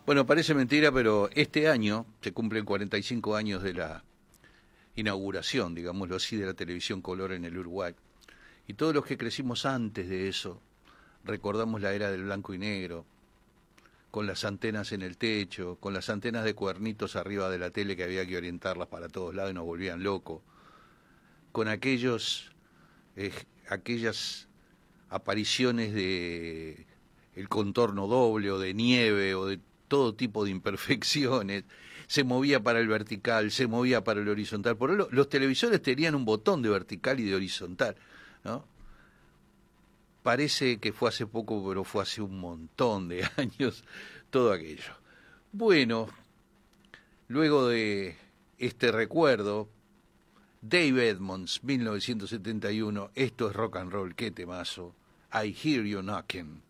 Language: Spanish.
Bueno, parece mentira, pero este año se cumplen 45 años de la inauguración, digámoslo así, de la televisión color en el Uruguay. Y todos los que crecimos antes de eso, recordamos la era del blanco y negro, con las antenas en el techo, con las antenas de cuernitos arriba de la tele que había que orientarlas para todos lados y nos volvían locos, con aquellas apariciones de el contorno doble o de nieve o de todo tipo de imperfecciones, se movía para el vertical, se movía para el horizontal. Por eso los televisores tenían un botón de vertical y de horizontal, ¿no? Parece que fue hace poco, pero fue hace un montón de años todo aquello. Bueno, luego de este recuerdo, Dave Edmunds, 1971, esto es rock and roll, qué temazo. I Hear You Knocking.